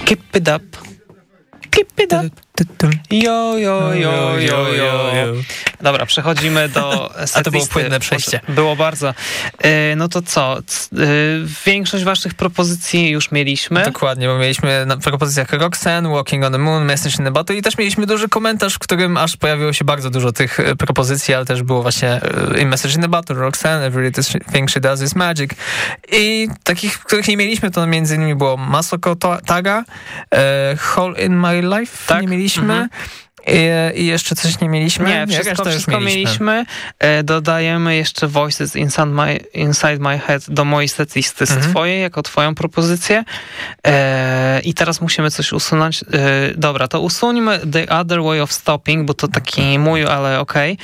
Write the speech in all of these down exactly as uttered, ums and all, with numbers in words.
Keep it up. Keep it up. Jo, jo, jo, jo, jo. Dobra, przechodzimy do setlisty. A to było płynne przejście. Było bardzo. No to co? Większość waszych propozycji już mieliśmy. Dokładnie, bo mieliśmy na propozycjach Roxanne, Walking on the Moon, Message in the Bottle i też mieliśmy duży komentarz, w którym aż pojawiło się bardzo dużo tych propozycji, ale też było właśnie in Message in the Bottle, Roxanne, Every Little Thing She Does Is Magic. I takich, których nie mieliśmy, to między innymi było Masako Taga, Hole in My Life, tak? Nie mieliśmy. Mhm. I, I jeszcze coś nie mieliśmy? Nie, wszystko, nie, wszystko mieliśmy. mieliśmy. E, dodajemy jeszcze Voices Inside My, Inside My Head do mojej setlisty mhm. z twojej, jako twoją propozycję. E, I teraz musimy coś usunąć. E, dobra, to usuńmy The Other Way of Stopping, bo to taki mój, ale okej.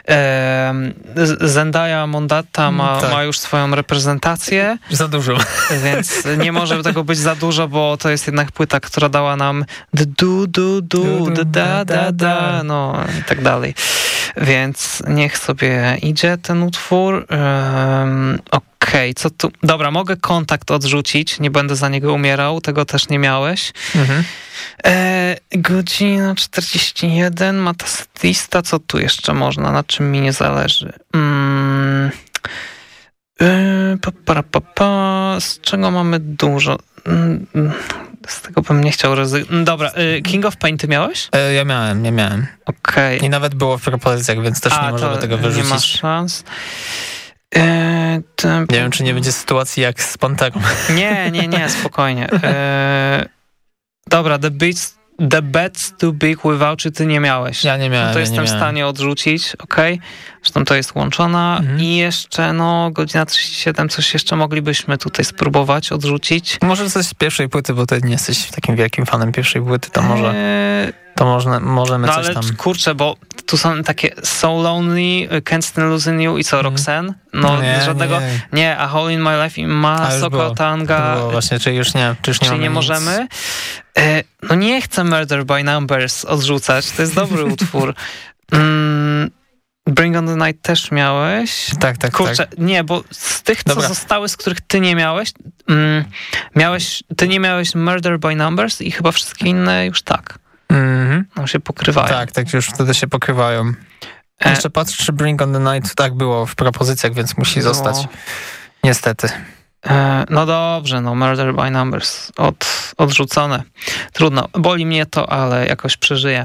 Okay. Zendaya Mondatta ma, tak. ma już swoją reprezentację. Za dużo. Więc nie może tego być za dużo, bo to jest jednak płyta, która dała nam the do, do, do, the da, da, da, no i tak dalej. Więc niech sobie idzie ten utwór. Um, Okej, okay, co tu? Dobra, mogę Kontakt odrzucić, nie będę za niego umierał, tego też nie miałeś. Mhm. E, godzina czterdzieści jeden, ma ta setlista, co tu jeszcze można, na czym mi nie zależy? Mm. E, pa, pa, pa, pa. Z czego mamy dużo? Mm. Z tego bym nie chciał rezygnować. Dobra, King of Pain ty miałeś? E, ja miałem, nie miałem. Okej. Okay. I nawet było w propozycjach, więc też A, nie możemy tego wyrzucić. Nie masz szans. E, ten... Nie wiem, czy nie będzie sytuacji jak z Panterą. Nie, nie, nie, spokojnie. E, dobra, The Beats The Bed's Too Big Without You ty nie miałeś. Ja nie miałem. No to ja jestem nie w stanie odrzucić, okej. Okay. Zresztą to jest łączona. Mhm. I jeszcze, no, godzina trzydzieści siedem, coś jeszcze moglibyśmy tutaj spróbować odrzucić. Może coś z pierwszej płyty, bo ty nie jesteś takim wielkim fanem pierwszej płyty, to może... Eee... To można, możemy no coś ale, tam... kurczę, bo tu są takie So Lonely, Can't Stand Losing You i co, Roxanne? No nie, żadnego... Nie, nie, A Hole in My Life i Masako Tanga. Było właśnie, czy już nie, czy już nie, czyli nie możemy. E, no nie chcę Murder by Numbers odrzucać, to jest dobry utwór. Mm, Bring on the Night też miałeś. Tak, tak, kurczę, tak. Nie, bo z tych, co Dobra. zostały, z których ty nie miałeś, mm, miałeś, ty nie miałeś Murder by Numbers i chyba wszystkie inne już tak. Mm-hmm. No się pokrywają. Tak, tak, już wtedy się pokrywają. E... Jeszcze patrzę, czy Bring on the Night tak było w propozycjach, więc musi no. zostać. Niestety. E, no dobrze, no Murder by Numbers od, odrzucone. Trudno, boli mnie to, ale jakoś przeżyję.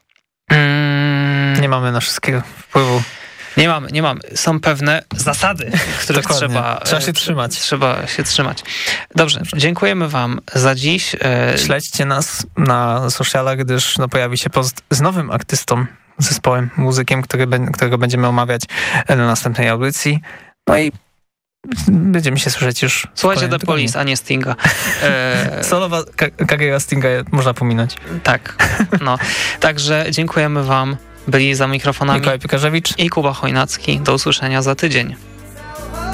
Mm. Nie mamy na wszystkiego wpływu. Nie mamy, nie mamy. Są pewne zasady, których Dokładnie. trzeba... Trzeba się trzymać. Trzeba się trzymać. Dobrze, dziękujemy wam za dziś. Śledźcie nas na socialach, gdyż no, pojawi się post z nowym artystą, zespołem, muzykiem, który, którego będziemy omawiać na następnej audycji. No i będziemy się słyszeć już. Słuchajcie The Police, a nie Stinga. E... Solowa kariera Stinga można pominąć. Tak, no. Także dziękujemy wam. Byli za mikrofonami Mikołaj Piekarzewicz i Kuba Chojnacki. Do usłyszenia za tydzień.